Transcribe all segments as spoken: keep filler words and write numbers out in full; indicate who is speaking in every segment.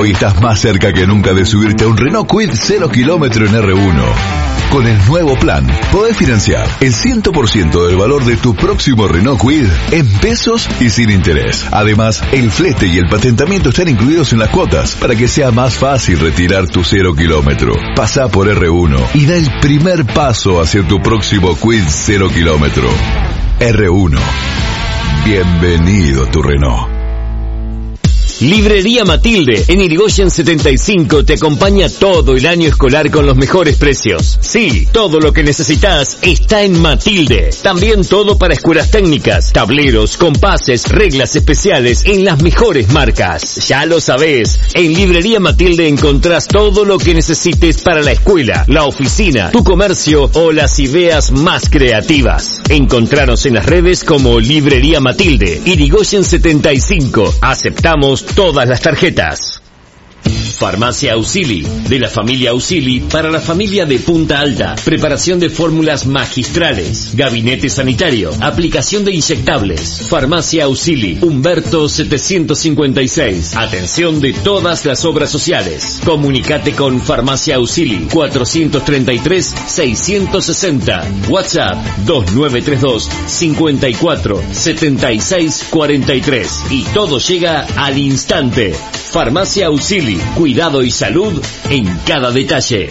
Speaker 1: Hoy estás más cerca que nunca de subirte a un Renault Kwid cero kilómetro en R uno. Con el nuevo plan, podés financiar el cien por ciento del valor de tu próximo Renault Kwid en pesos y sin interés. Además, el flete y el patentamiento están incluidos en las cuotas para que sea más fácil retirar tu cero kilómetro. Pasá por R uno y da el primer paso hacia tu próximo Kwid cero kilómetro. R uno. Bienvenido a tu Renault.
Speaker 2: Librería Matilde, en Irigoyen setenta y cinco, te acompaña todo el año escolar con los mejores precios. Sí, todo lo que necesitas está en Matilde. También todo para escuelas técnicas, tableros, compases, reglas especiales en las mejores marcas. Ya lo sabés, en Librería Matilde encontrás todo lo que necesites para la escuela, la oficina, tu comercio o las ideas más creativas. Encontranos en las redes como Librería Matilde, Irigoyen setenta y cinco. Aceptamos todas las tarjetas. Farmacia Ausili, de la familia Ausili para la familia de Punta Alta. Preparación de fórmulas magistrales, gabinete sanitario, aplicación de inyectables. Farmacia Ausili, Humberto setecientos cincuenta y seis. Atención de todas las obras sociales. Comunicate con Farmacia Ausili cuatrocientos treinta y tres seiscientos sesenta. WhatsApp dos nueve tres dos cinco cuatro siete seis cuatro tres. Y todo llega al instante. Farmacia Ausili, cuidado y salud en cada detalle.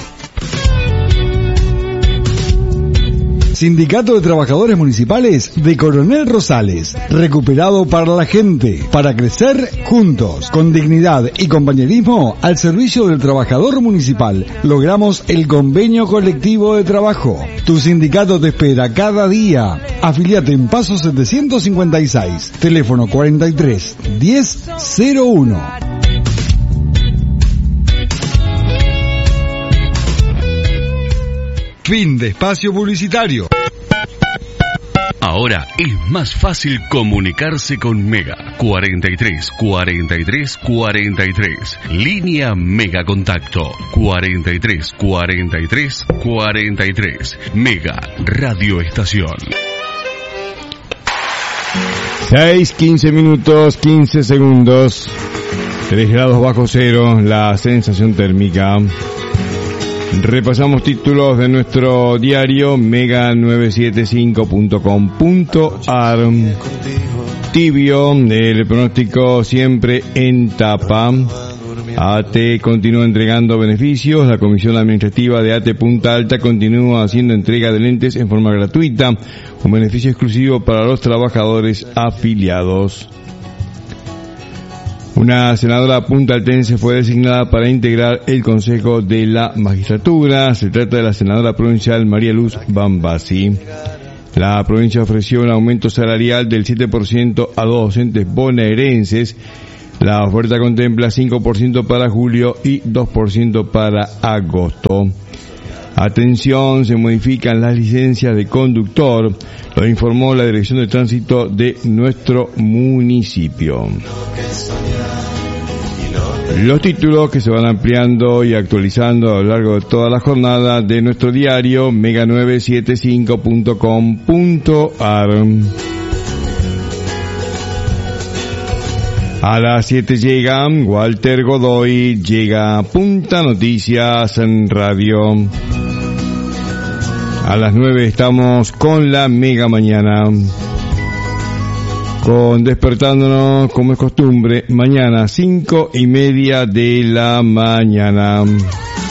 Speaker 3: Sindicato de Trabajadores Municipales de Coronel Rosales, recuperado para la gente, para crecer juntos, con dignidad y compañerismo al servicio del trabajador municipal. Logramos el convenio colectivo de trabajo. Tu sindicato te espera cada día. Afiliate en Paso setecientos cincuenta y seis, teléfono cuarenta y tres diez cero uno. Fin de espacio publicitario.
Speaker 4: Ahora es más fácil comunicarse con Mega. cuarenta y tres cuarenta y tres cuarenta y tres. Línea Mega Contacto. cuarenta y tres cuarenta y tres cuarenta y tres. Mega Radio Estación.
Speaker 5: seis, quince minutos, quince segundos. tres grados bajo cero, la sensación térmica. Repasamos títulos de nuestro diario mega novecientos setenta y cinco punto com punto a r. Tibio, el pronóstico siempre en tapa. A T continúa entregando beneficios. La Comisión Administrativa de A T Punta Alta continúa haciendo entrega de lentes en forma gratuita, un beneficio exclusivo para los trabajadores afiliados. Una senadora puntaltense fue designada para integrar el Consejo de la Magistratura. Se trata de la senadora provincial María Luz Bambasi. La provincia ofreció un aumento salarial del siete por ciento a dos docentes bonaerenses. La oferta contempla cinco por ciento para julio y dos por ciento para agosto. Atención, se modifican las licencias de conductor, lo informó la Dirección de Tránsito de nuestro municipio. Los títulos que se van ampliando y actualizando a lo largo de toda la jornada de nuestro diario mega novecientos setenta y cinco punto com punto a r. A las siete llega Walter Godoy, llega Punta Noticias en Radio. A las nueve estamos con la Mega Mañana. Con despertándonos, como es costumbre, mañana cinco y media de la mañana.